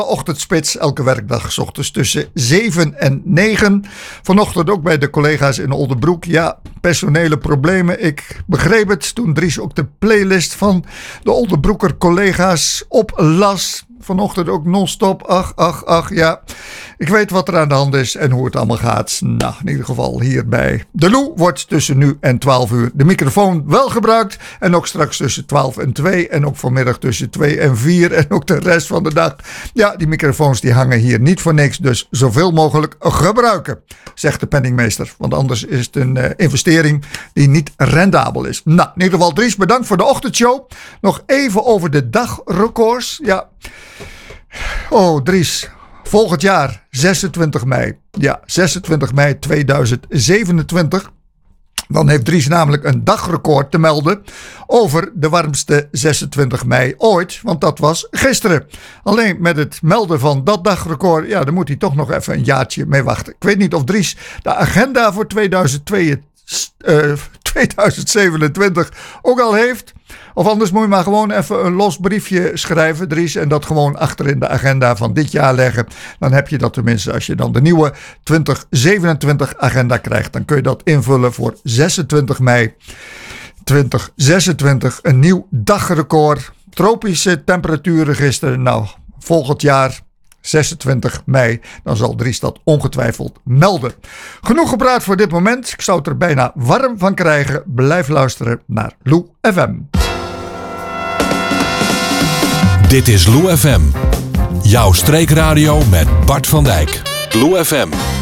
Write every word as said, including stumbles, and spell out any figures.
Ochtendspits, elke werkdag 's ochtends tussen zeven en negen. Vanochtend ook bij de collega's in Oldenbroek. Ja, personele problemen. Ik begreep het toen Dries ook de playlist van de Oldenbroeker collega's oplas. Vanochtend ook non-stop. Ach, ach, ach, ja. Ik weet wat er aan de hand is en hoe het allemaal gaat. Nou, in ieder geval hierbij. De Lou wordt tussen nu en twaalf uur de microfoon wel gebruikt. En ook straks tussen twaalf en twee. En ook vanmiddag tussen twee en vier. En ook de rest van de dag. Ja, die microfoons die hangen hier niet voor niks. Dus zoveel mogelijk gebruiken, zegt de penningmeester. Want anders is het een uh, investering die niet rendabel is. Nou, in ieder geval Dries, bedankt voor de ochtendshow. Nog even over de dagrecords. Ja. Oh, Dries. Volgend jaar, zesentwintig mei. Ja, zesentwintig mei tweeduizend zevenentwintig. Dan heeft Dries namelijk een dagrecord te melden over de warmste zesentwintig mei ooit. Want dat was gisteren. Alleen met het melden van dat dagrecord, ja, daar moet hij toch nog even een jaartje mee wachten. Ik weet niet of Dries de agenda voor tweeduizend zevenentwintig ook al heeft. Of anders moet je maar gewoon even een los briefje schrijven, Dries. En dat gewoon achterin de agenda van dit jaar leggen. Dan heb je dat tenminste als je dan de nieuwe twintig zevenentwintig agenda krijgt. Dan kun je dat invullen voor zesentwintig mei twintig zesentwintig. Een nieuw dagrecord. Tropische temperaturen gisteren. Nou, volgend jaar zesentwintig mei. Dan zal Dries dat ongetwijfeld melden. Genoeg gepraat voor dit moment. Ik zou het er bijna warm van krijgen. Blijf luisteren naar Lou F M. Dit is Lou F M. Jouw streekradio met Bart van Dijk. Lou F M.